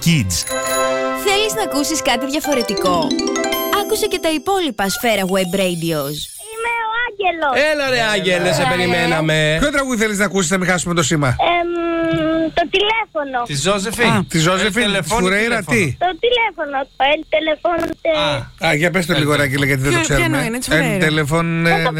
Kids. Θέλεις να ακούσεις κάτι διαφορετικό? Άκουσε και τα υπόλοιπα Σφαίρα Web Radios. Είμαι ο Άγγελος. Έλα ρε Άγγελε, σε περιμέναμε. Ποιο τραγούδι θέλεις να ακούσεις, να μην χάσουμε το σήμα? Το τηλέφωνο. Τη Ζώζεφιν. Τη Ζώζεφιν, τη Φουρέιρα, τι? Το τηλέφωνο. El teléfono. Α, για πες το λίγο, Άγγελε, γιατί δεν το ξέρουμε. Ποιο είναι, της Φουρέιρα? El teléfono.